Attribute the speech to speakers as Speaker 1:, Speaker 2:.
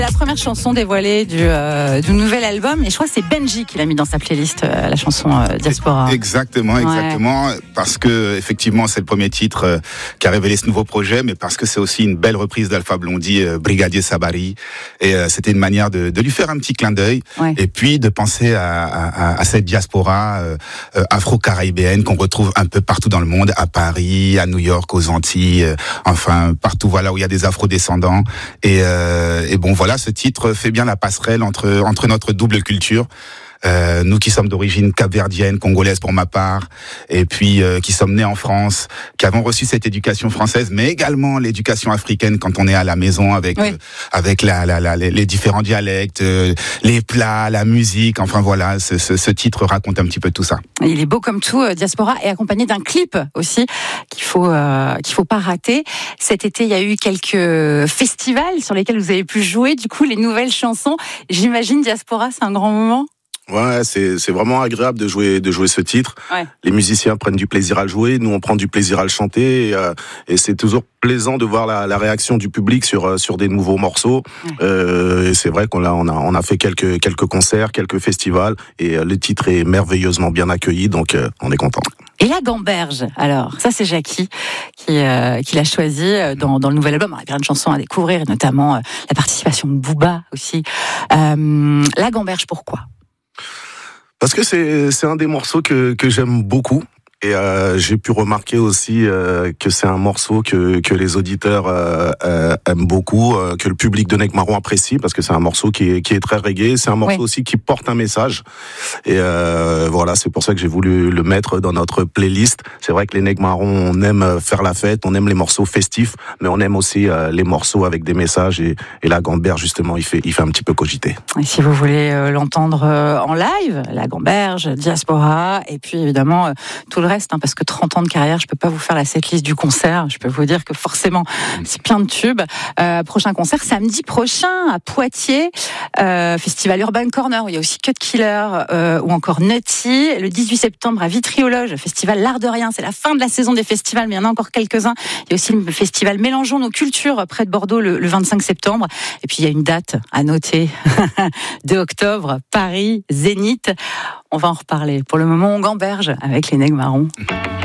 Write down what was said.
Speaker 1: La première chanson dévoilée du nouvel album, et je crois que c'est Benji qui l'a mis dans sa playlist, la chanson Diaspora.
Speaker 2: Exactement,
Speaker 1: Ouais.
Speaker 2: parce que effectivement c'est le premier titre qui a révélé ce nouveau projet, mais parce que c'est aussi une belle reprise d'Alpha Blondy, Brigadier Sabari, et c'était une manière de lui faire un petit clin d'œil,
Speaker 1: Ouais.
Speaker 2: et puis de penser à cette diaspora afro-caribéenne qu'on retrouve un peu partout dans le monde, à Paris, à New York, aux Antilles, enfin partout voilà où il y a des afro-descendants, et bon voilà, ce titre fait bien la passerelle entre notre double culture. Nous qui sommes d'origine capverdienne, congolaise pour ma part, et puis qui sommes nés en France, qui avons reçu cette éducation française, mais également l'éducation africaine quand on est à la maison avec
Speaker 1: Oui.
Speaker 2: avec les différents dialectes, les plats, la musique, enfin voilà, ce titre raconte un petit peu tout ça.
Speaker 1: Il est beau comme tout, Diaspora, et accompagné d'un clip aussi qu'il faut pas rater. Cet été, il y a eu quelques festivals sur lesquels vous avez pu jouer, du coup, les nouvelles chansons. J'imagine Diaspora, c'est un grand moment.
Speaker 3: Ouais, c'est vraiment agréable de jouer ce titre.
Speaker 1: Ouais.
Speaker 3: Les musiciens prennent du plaisir à le jouer, nous on prend du plaisir à le chanter, et c'est toujours plaisant de voir la réaction du public sur des nouveaux morceaux. Et c'est vrai qu'on a fait quelques concerts, quelques festivals, et le titre est merveilleusement bien accueilli, donc on est content.
Speaker 1: Et la gamberge, alors, ça c'est Jackie qui l'a choisi dans le nouvel album. Il y a plein de chansons à découvrir, et notamment la participation de Booba aussi. La gamberge, pourquoi ?
Speaker 3: Parce que c'est un des morceaux que j'aime beaucoup. Et j'ai pu remarquer aussi que c'est un morceau que les auditeurs aiment beaucoup, que le public de Neg Marron apprécie, parce que c'est un morceau qui est très reggae. C'est un morceau aussi qui porte un message. Et voilà, c'est pour ça que j'ai voulu le mettre dans notre playlist. C'est vrai que les Neg Marron, on aime faire la fête, on aime les morceaux festifs, mais on aime aussi les morceaux avec des messages. Et la gamberge, justement, il fait un petit peu cogiter.
Speaker 1: Et si vous voulez l'entendre en live, la gamberge, Diaspora, et puis évidemment tout le reste, parce que 30 ans de carrière, je peux pas vous faire la setlist du concert. Je peux vous dire que forcément, c'est plein de tubes. Prochain concert samedi prochain à Poitiers, Festival Urban Corner, où il y a aussi Cut Killer ou encore Nutty. Le 18 septembre à Vitriologe, Festival L'Art de Rien. C'est la fin de la saison des festivals, mais il y en a encore quelques-uns. Il y a aussi le festival Mélangeons nos cultures près de Bordeaux le 25 septembre. Et puis il y a une date à noter, 2 octobre, Paris, Zénith. On va en reparler. Pour le moment, on gamberge avec les Neg Marron.